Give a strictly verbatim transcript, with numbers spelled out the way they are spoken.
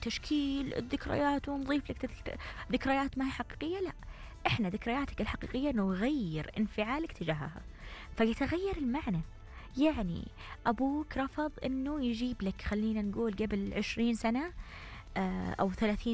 تشكيل الذكريات ونضيف لك تذك- ذكريات ما هي حقيقية. لا، إحنا ذكرياتك الحقيقية نغير انفعالك تجاهها فيتغير المعنى. يعني أبوك رفض أنه يجيب لك، خلينا نقول قبل عشرين سنة آه، أو ثلاثين